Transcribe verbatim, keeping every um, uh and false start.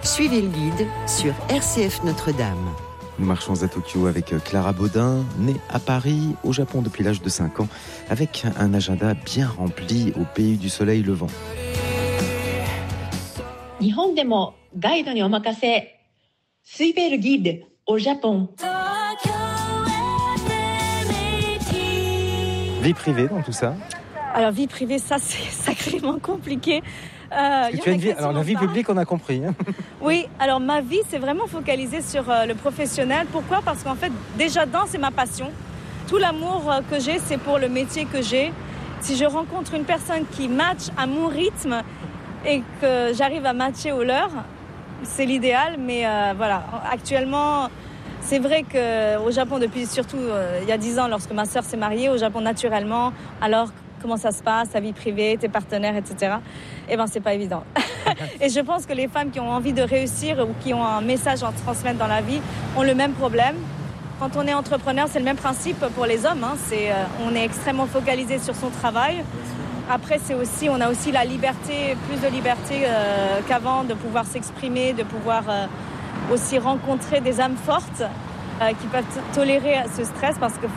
Suivez le guide sur R C F Notre-Dame. Nous marchons à Tokyo avec Clara Baudin, née à Paris, au Japon depuis l'âge de cinq ans, avec un agenda bien rempli au pays du soleil levant. 日本でもガイドにお任せ。Suivez le guide au Japon. Vie privée dans tout ça? Alors vie privée, ça c'est sacrément compliqué. Euh, tu as une vie, alors la vie pas. publique, on a compris. Hein. Oui, alors ma vie, c'est vraiment focalisé sur euh, le professionnel. Pourquoi ? Parce qu'en fait, déjà dans, c'est ma passion. Tout l'amour euh, que j'ai, c'est pour le métier que j'ai. Si je rencontre une personne qui match à mon rythme et que j'arrive à matcher au leur, c'est l'idéal. Mais euh, voilà, actuellement, c'est vrai qu'au Japon, depuis surtout euh, il y a dix ans, lorsque ma sœur s'est mariée, au Japon naturellement, alors comment ça se passe, ta vie privée, tes partenaires, et cetera. Eh bien, c'est pas évident. Et je pense que les femmes qui ont envie de réussir ou qui ont un message à transmettre dans la vie ont le même problème. Quand on est entrepreneur, c'est le même principe pour les hommes. Hein. C'est, euh, on est extrêmement focalisé sur son travail. Après, c'est aussi, on a aussi la liberté, plus de liberté euh, qu'avant, de pouvoir s'exprimer, de pouvoir euh, aussi rencontrer des âmes fortes euh, qui peuvent t- tolérer ce stress parce que